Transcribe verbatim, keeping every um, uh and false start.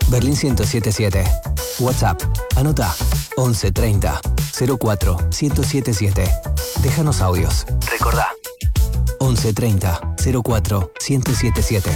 Berlín ciento setenta y siete. WhatsApp. Anota once treinta cero cuatro ciento setenta y siete. Déjanos audios. Recordá. once treinta cero cuatro ciento setenta y siete.